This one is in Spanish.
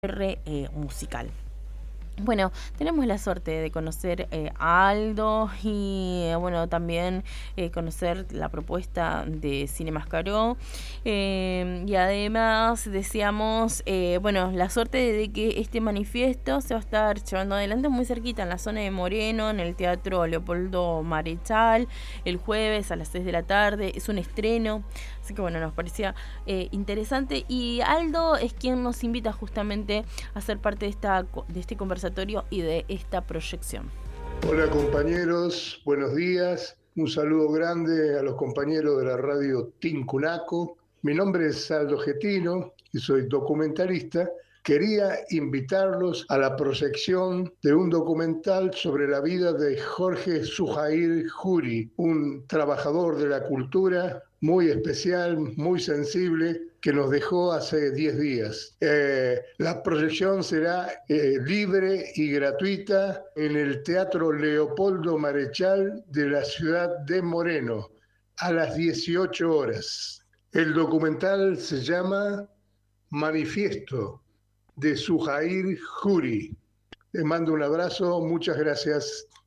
musical. Bueno, tenemos la suerte de conocer a Aldo y bueno, también conocer la propuesta de Cine Mascaró. Y además deseamos, bueno, la suerte de que este manifiesto se va a estar llevando adelante muy cerquita, en la zona de Moreno, en el Teatro Leopoldo Marechal, el jueves a las 6 de la tarde. Es un estreno, así que bueno, nos parecía interesante. Y Aldo es quien nos invita justamente a ser parte de este conversatorio y de esta proyección. Hola compañeros, buenos días. Un saludo grande a los compañeros de la radio Tincunaco. Mi nombre es Aldo Getino y soy documentalista. Quería invitarlos a la proyección de un documental sobre la vida de Jorge Zuhair Juri, un trabajador de la cultura muy especial, muy sensible, que nos dejó hace 10 días. La proyección será libre y gratuita en el Teatro Leopoldo Marechal de la ciudad de Moreno a las 18 horas. El documental se llama Manifiesto de Zuhair Juri. Les mando un abrazo, muchas gracias.